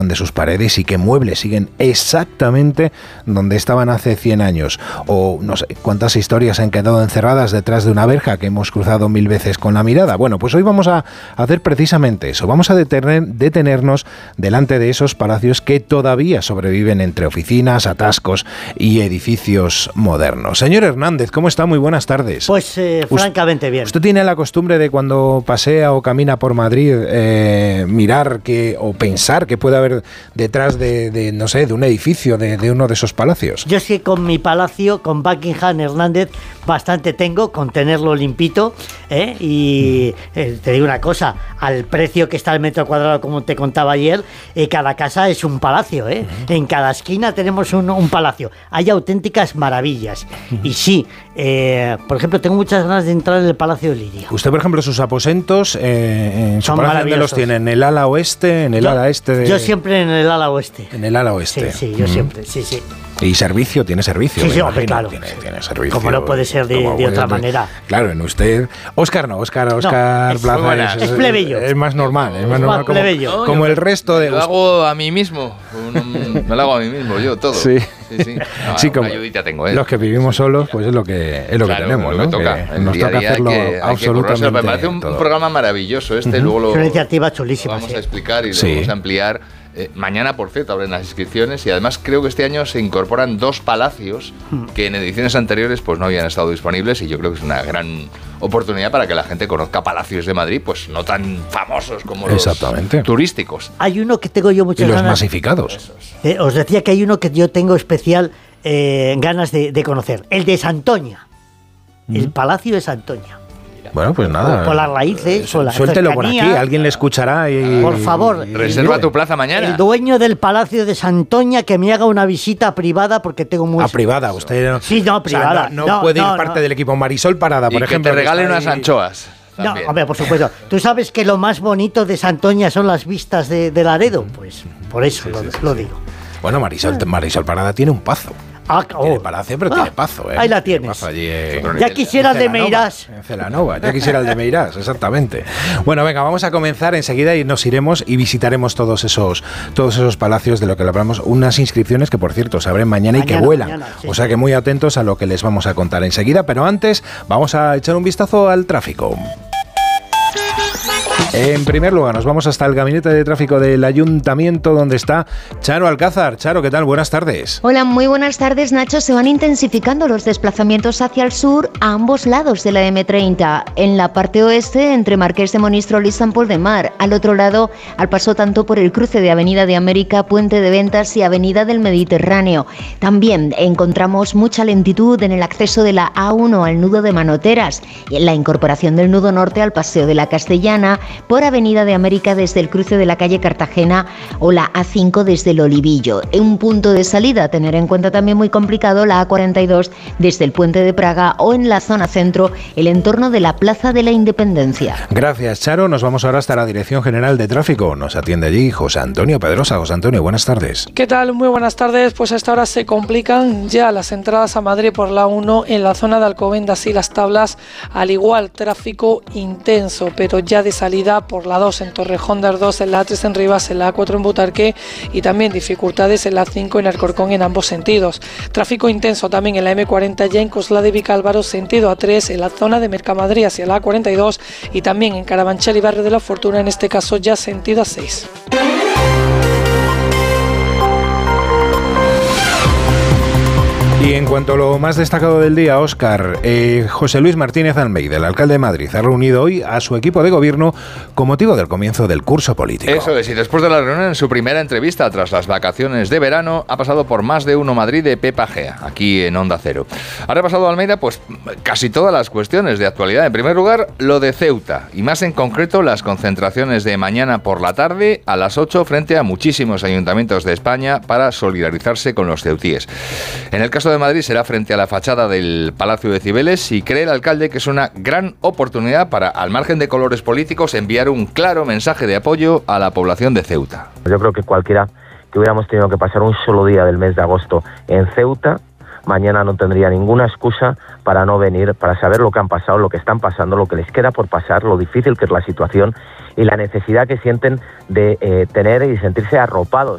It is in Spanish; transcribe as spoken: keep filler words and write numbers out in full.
de sus paredes y qué muebles siguen exactamente donde estaban hace cien años, o no sé cuántas historias han quedado encerradas detrás de una verja que hemos cruzado mil veces con la mirada. Bueno, pues hoy vamos a hacer precisamente eso, vamos a detener, detenernos delante de esos palacios que todavía sobreviven entre oficinas, atascos y edificios modernos. Señor Hernández, ¿cómo está? Muy buenas tardes. Pues eh, francamente bien. ¿Usted tiene la costumbre de cuando pasea o camina por Madrid eh, mirar que o pensar que puede haber detrás de, de no sé, de un edificio, de, de uno de esos palacios? Yo sí, con mi palacio, con Buckingham, Hernández, bastante tengo con tenerlo limpito, ¿eh? Y eh, te digo una cosa, al precio que está el metro cuadrado, como te contaba ayer, eh, cada casa es un palacio, ¿eh? Uh-huh. En cada esquina tenemos un, un palacio. Hay auténticas maravillas. Uh-huh. Y sí, eh, por ejemplo, tengo muchas ganas de entrar en el Palacio de Liria. Usted, por ejemplo, sus aposentos eh, en su Son palacio, ¿dónde los tiene? ¿En el ala oeste? ¿En el yo, ala este? De... Yo siempre en el ala oeste. En el ala oeste. Sí, sí, yo uh-huh. siempre, sí, sí. ¿Y servicio? ¿Tiene servicio? Sí, sí, hombre, claro. Tiene, tiene servicio. Como no puede ser de, de otra manera. Claro, en usted... Óscar no, Óscar, Óscar no, Plaza es, es, es plebeyo. Es, es más normal. Es más es normal más como, plebeyo. como el resto de... Me lo hago a mí mismo. Me lo hago a mí mismo, yo, todo. Sí. Sí, sí. No, sí, una como ayudita tengo, ¿eh? Los que vivimos solos, pues es lo que, es lo claro, que tenemos, lo ¿no? que toca. Que nos toca hacerlo que, absolutamente que me parece un, un programa maravilloso este, uh-huh. luego lo, es una iniciativa chulísima, lo vamos sí. a explicar y sí. lo vamos a ampliar. Eh, mañana, por cierto, abren las inscripciones y además creo que este año se incorporan dos palacios que en ediciones anteriores pues no habían estado disponibles y yo creo que es una gran oportunidad para que la gente conozca palacios de Madrid, pues no tan famosos como los turísticos. Hay uno que tengo yo muchas ganas. Y los ganas, masificados. Eh, os decía que hay uno que yo tengo especial eh, ganas de, de conocer, el de Santoña, mm. el Palacio de Santoña. Bueno, pues nada. Por, por las raíces, por la suéltelo cercanía. por aquí, alguien le escuchará y... Por favor. Y, reserva tu plaza mañana. El dueño del Palacio de Santoña que me haga una visita privada porque tengo mucho... ¿A privada? Usted... Sí, no, privada. O sea, no, no, no puede no, ir parte no. del equipo Marisol Parada, por y ejemplo. que te regalen que unas anchoas. No, hombre, por supuesto. ¿Tú sabes que lo más bonito de Santoña son las vistas de, de Laredo? Pues por eso sí, lo, sí, sí, lo digo. Bueno, Marisol, Marisol Parada tiene un pazo. Ah, oh. Tiene palacio, pero ah, tiene pazo, ¿eh? Ahí la tienes. Pazo allí, eh, ya quisiera el de Meirás. En Celanova, ya quisiera el de Meirás, exactamente. Bueno, venga, vamos a comenzar enseguida y nos iremos y visitaremos todos esos, todos esos palacios de lo que le hablamos. Unas inscripciones que, por cierto, se abren mañana, mañana y que vuelan. Mañana, sí, o sea que muy atentos a lo que les vamos a contar enseguida. Pero antes, vamos a echar un vistazo al tráfico. En primer lugar, nos vamos hasta el gabinete de tráfico del Ayuntamiento, donde está Charo Alcázar. Charo, ¿qué tal? Buenas tardes. Hola, muy buenas tardes, Nacho. Se van intensificando los desplazamientos hacia el sur a ambos lados de la eme treinta. En la parte oeste, entre Marqués de Monistrol y San Pol de Mar. Al otro lado, al paso tanto por el cruce de Avenida de América, Puente de Ventas y Avenida del Mediterráneo. También encontramos mucha lentitud en el acceso de la A uno al nudo de Manoteras y en la incorporación del nudo norte al Paseo de la Castellana, por Avenida de América desde el cruce de la calle Cartagena o la A cinco desde el Olivillo. En un punto de salida a tener en cuenta también muy complicado la A cuarenta y dos desde el Puente de Praga o en la zona centro, el entorno de la Plaza de la Independencia. Gracias, Charo. Nos vamos ahora hasta la Dirección General de Tráfico. Nos atiende allí José Antonio Pedrosa. José Antonio, buenas tardes. ¿Qué tal? Muy buenas tardes. Pues a esta hora se complican ya las entradas a Madrid por la A uno en la zona de Alcobendas y Las Tablas. Al igual, tráfico intenso, pero ya de salida por la dos en Torrejón de Ardoz, en la A tres en Rivas, en la A cuatro en Butarque y también dificultades en la A cinco en Alcorcón en ambos sentidos. Tráfico intenso también en la eme cuarenta ya en Coslada de Vicálvaro, sentido A tres, en la zona de Mercamadrid hacia la A cuarenta y dos y también en Carabanchel y Barrio de la Fortuna, en este caso ya sentido A seis. Y en cuanto a lo más destacado del día, Óscar, eh, José Luis Martínez Almeida, el alcalde de Madrid, ha reunido hoy a su equipo de gobierno con motivo del comienzo del curso político. Eso es, y después de la reunión, en su primera entrevista tras las vacaciones de verano, ha pasado por Más de Uno Madrid de Pepa Gea, aquí en Onda Cero. Ha repasado Almeida pues casi todas las cuestiones de actualidad. En primer lugar, lo de Ceuta, y más en concreto las concentraciones de mañana por la tarde a las ocho frente a muchísimos ayuntamientos de España para solidarizarse con los ceutíes. En el caso de Madrid será frente a la fachada del Palacio de Cibeles y cree el alcalde que es una gran oportunidad para, al margen de colores políticos, enviar un claro mensaje de apoyo a la población de Ceuta. Yo creo que cualquiera que hubiéramos tenido que pasar un solo día del mes de agosto en Ceuta, mañana no tendría ninguna excusa para no venir, para saber lo que han pasado, lo que están pasando, lo que les queda por pasar, lo difícil que es la situación y la necesidad que sienten de eh, tener y sentirse arropados.